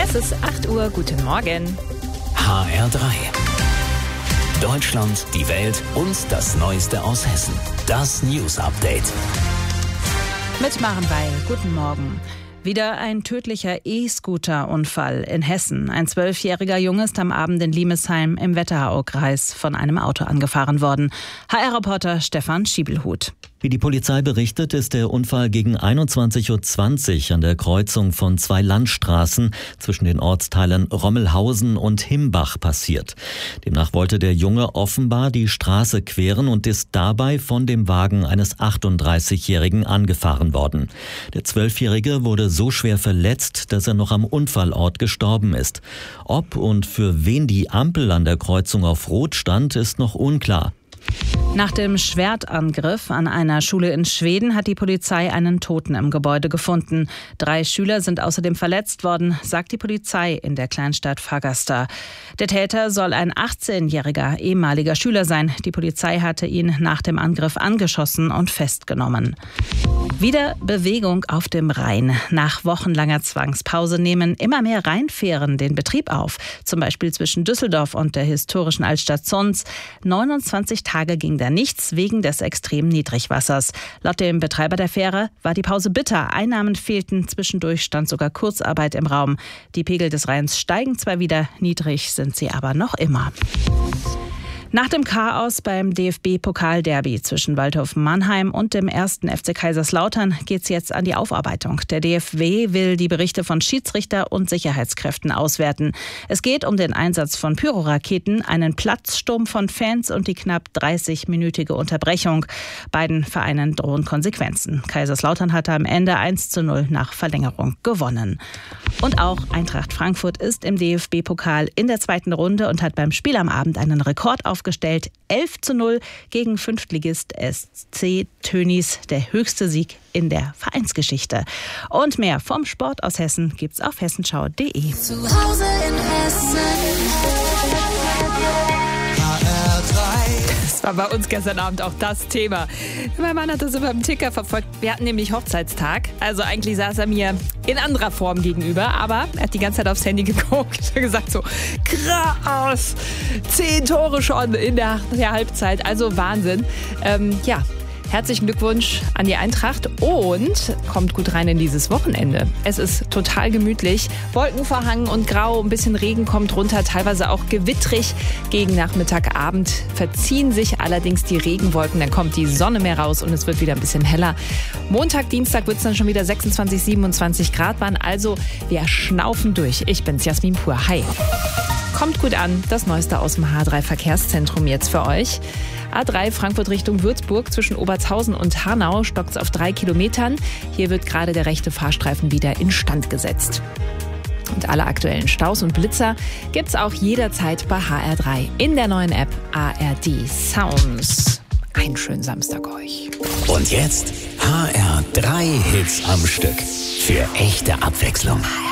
Es ist 8 Uhr, guten Morgen. HR3. Deutschland, die Welt und das Neueste aus Hessen. Das News Update. Mitmachen bei Guten Morgen. Wieder ein tödlicher E-Scooter-Unfall in Hessen. Ein 12-jähriger Junge ist am Abend in Limesheim im Wetteraukreis von einem Auto angefahren worden. HR-Reporter Stefan Schiebelhut. Wie die Polizei berichtet, ist der Unfall gegen 21.20 Uhr an der Kreuzung von zwei Landstraßen zwischen den Ortsteilen Rommelhausen und Himbach passiert. Demnach wollte der Junge offenbar die Straße queren und ist dabei von dem Wagen eines 38-Jährigen angefahren worden. Der 12-Jährige wurde so schwer verletzt, dass er noch am Unfallort gestorben ist. Ob und für wen die Ampel an der Kreuzung auf Rot stand, ist noch unklar. Nach dem Schwertangriff an einer Schule in Schweden hat die Polizei einen Toten im Gebäude gefunden. 3 Schüler sind außerdem verletzt worden, sagt die Polizei in der Kleinstadt Fagersta. Der Täter soll ein 18-jähriger ehemaliger Schüler sein. Die Polizei hatte ihn nach dem Angriff angeschossen und festgenommen. Wieder Bewegung auf dem Rhein. Nach wochenlanger Zwangspause nehmen immer mehr Rheinfähren den Betrieb auf. Zum Beispiel zwischen Düsseldorf und der historischen Altstadt Zons. 29 Tage ging da nichts wegen des extremen Niedrigwassers. Laut dem Betreiber der Fähre war die Pause bitter. Einnahmen fehlten, zwischendurch stand sogar Kurzarbeit im Raum. Die Pegel des Rheins steigen zwar wieder, niedrig sind sie aber noch immer. Nach dem Chaos beim DFB-Pokalderby zwischen Waldhof Mannheim und dem 1. FC Kaiserslautern geht's jetzt an die Aufarbeitung. Der DFW will die Berichte von Schiedsrichter und Sicherheitskräften auswerten. Es geht um den Einsatz von Pyroraketen, einen Platzsturm von Fans und die knapp 30-minütige Unterbrechung. Beiden Vereinen drohen Konsequenzen. Kaiserslautern hatte am Ende 1:0 nach Verlängerung gewonnen. Und auch Eintracht Frankfurt ist im DFB-Pokal in der 2. Runde und hat beim Spiel am Abend einen Rekord aufgestellt. 11:0 gegen Fünftligist SC Tönnies, der höchste Sieg in der Vereinsgeschichte. Und mehr vom Sport aus Hessen gibt's auf hessenschau.de. Zu Hause in Hessen. Das war bei uns gestern Abend auch das Thema. Mein Mann hat das immer im Ticker verfolgt. Wir hatten nämlich Hochzeitstag. Also eigentlich saß er mir in anderer Form gegenüber, aber er hat die ganze Zeit aufs Handy geguckt. Er hat gesagt so, krass, 10 Tore schon in der Halbzeit. Also Wahnsinn. Herzlichen Glückwunsch an die Eintracht und kommt gut rein in dieses Wochenende. Es ist total gemütlich, wolkenverhangen und grau, ein bisschen Regen kommt runter, teilweise auch gewittrig. Gegen Nachmittag, Abend verziehen sich allerdings die Regenwolken, dann kommt die Sonne mehr raus und es wird wieder ein bisschen heller. Montag, Dienstag wird es dann schon wieder 26, 27 Grad warm, also wir schnaufen durch. Ich bin's, Jasmin Pur. Hi. Kommt gut an, das Neueste aus dem H3 Verkehrszentrum jetzt für euch. A3 Frankfurt Richtung Würzburg zwischen Obertshausen und Hanau stockt's auf 3 Kilometern. Hier wird gerade der rechte Fahrstreifen wieder instand gesetzt. Und alle aktuellen Staus und Blitzer gibt's auch jederzeit bei HR3 in der neuen App ARD Sounds. Einen schönen Samstag euch. Und jetzt HR3 Hits am Stück. Für echte Abwechslung.